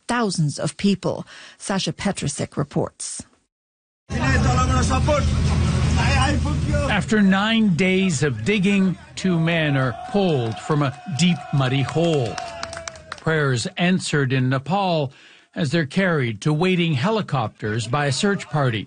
thousands of people. Sasha Petrusik reports. After 9 days of digging, 2 men are pulled from a deep, muddy hole. Prayers answered in Nepal as they're carried to waiting helicopters by a search party.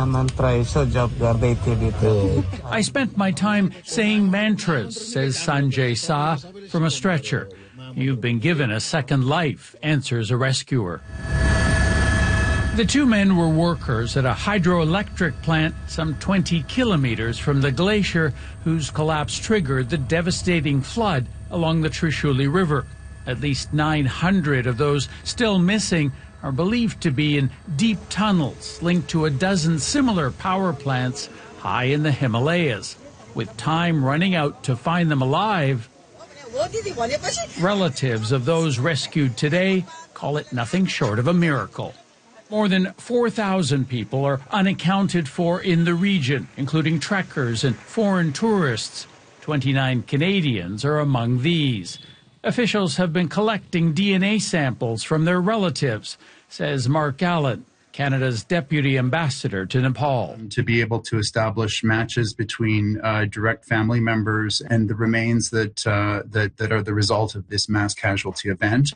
I spent my time saying mantras, says Sanjay Sa from a stretcher. You've been given a second life, answers a rescuer. The 2 men were workers at a hydroelectric plant some 20 kilometers from the glacier whose collapse triggered the devastating flood along the Trishuli River. At least 900 of those still missing are believed to be in deep tunnels linked to a dozen similar power plants high in the Himalayas. With time running out to find them alive, relatives of those rescued today call it nothing short of a miracle. More than 4,000 people are unaccounted for in the region, including trekkers and foreign tourists. 29 Canadians are among these. Officials have been collecting DNA samples from their relatives, says Mark Allen, Canada's deputy ambassador to Nepal. To be able to establish matches between direct family members and the remains that are the result of this mass casualty event.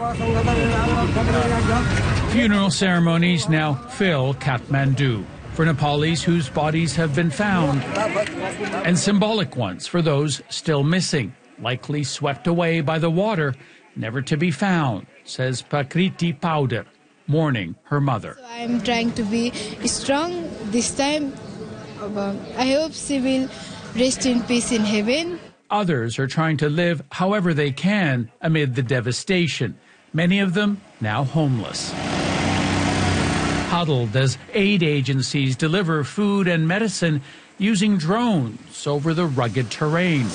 Funeral ceremonies now fill Kathmandu for Nepalis whose bodies have been found, and symbolic ones for those still missing, likely swept away by the water, never to be found, says Prakriti Powder, mourning her mother. So I'm trying to be strong this time. I hope she will rest in peace in heaven. Others are trying to live however they can amid the devastation, many of them now homeless. Huddled as aid agencies deliver food and medicine using drones over the rugged terrain.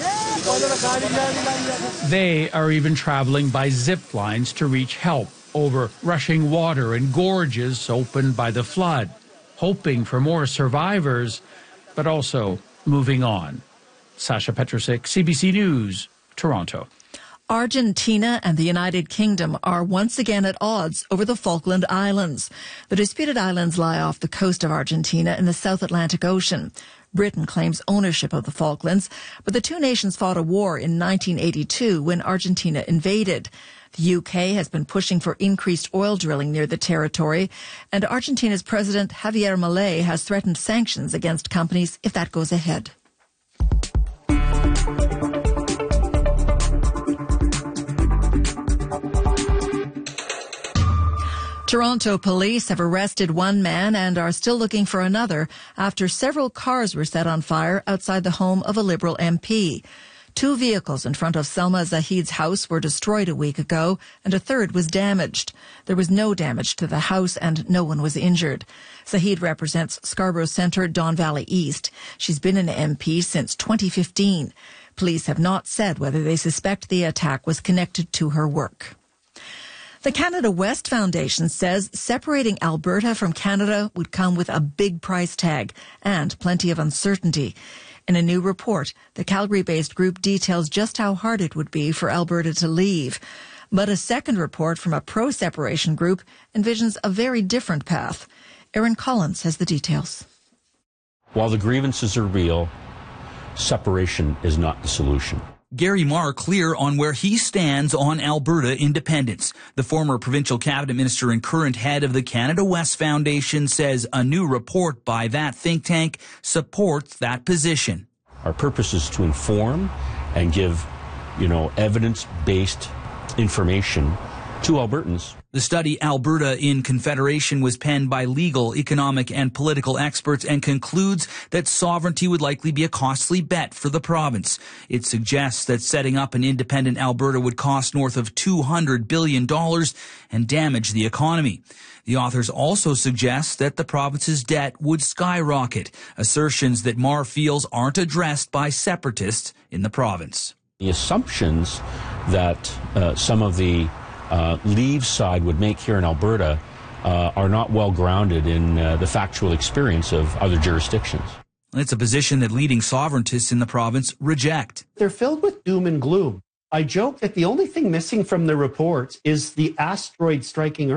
They are even traveling by zip lines to reach help over rushing water and gorges opened by the flood, hoping for more survivors, but also moving on. Sasha Petrusik, CBC News, Toronto. Argentina and the United Kingdom are once again at odds over the Falkland Islands. The disputed islands lie off the coast of Argentina in the South Atlantic Ocean. Britain claims ownership of the Falklands, but the 2 nations fought a war in 1982 when Argentina invaded. The UK has been pushing for increased oil drilling near the territory, and Argentina's President Javier Milei has threatened sanctions against companies if that goes ahead. Toronto police have arrested 1 man and are still looking for another after several cars were set on fire outside the home of a Liberal MP. 2 vehicles in front of Selma Zahid's house were destroyed a week ago, and a third was damaged. There was no damage to the house and no one was injured. Zahid represents Scarborough Centre, Don Valley East. She's been an MP since 2015. Police have not said whether they suspect the attack was connected to her work. The Canada West Foundation says separating Alberta from Canada would come with a big price tag and plenty of uncertainty. In a new report, the Calgary-based group details just how hard it would be for Alberta to leave. But a second report from a pro-separation group envisions a very different path. Aaron Collins has the details. While the grievances are real, separation is not the solution. Gary Marr clear on where he stands on Alberta independence. The former provincial cabinet minister and current head of the Canada West Foundation says a new report by that think tank supports that position. Our purpose is to inform and give, evidence-based information to Albertans. The study Alberta in Confederation was penned by legal, economic, and political experts and concludes that sovereignty would likely be a costly bet for the province. It suggests that setting up an independent Alberta would cost north of $200 billion and damage the economy. The authors also suggest that the province's debt would skyrocket, assertions that Marr feels aren't addressed by separatists in the province. The assumptions that some of the Leave side would make here in Alberta are not well grounded in the factual experience of other jurisdictions. It's a position that leading sovereigntists in the province reject. They're filled with doom and gloom. I joke that the only thing missing from the reports is the asteroid striking Earth.